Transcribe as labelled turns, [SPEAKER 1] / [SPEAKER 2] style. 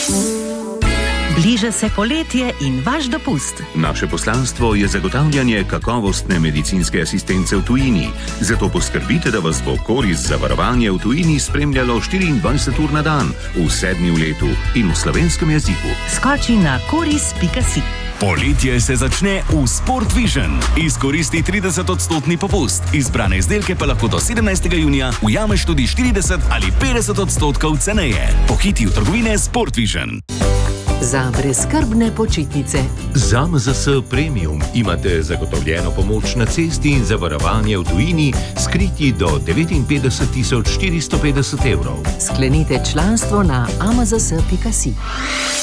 [SPEAKER 1] Bliža se poletje in vaš dopust.
[SPEAKER 2] Naše poslanstvo je zagotavljanje kakovostne medicinske asistence v tujini. Zato poskrbite, da vas bo korist zavarovanje v tujini spremljalo 24 ur na dan, v 7 letu in v slovenskem jeziku.
[SPEAKER 1] Skoči na koris.si.
[SPEAKER 3] Poletje se začne v Sport Vision. Izkoristi 30% popust. Izbrane izdelke pa lahko do 17. junija ujameš tudi 40 ali 50% ceneje. Pohiti v trgovine Sport Vision.
[SPEAKER 1] Za brezskrbne počitnice.
[SPEAKER 2] Z AMZS Premium imate zagotovljeno pomoč na cesti in zavarovanje v tujini s kritji do 59 450 evrov.
[SPEAKER 1] Sklenite članstvo na amzs.si.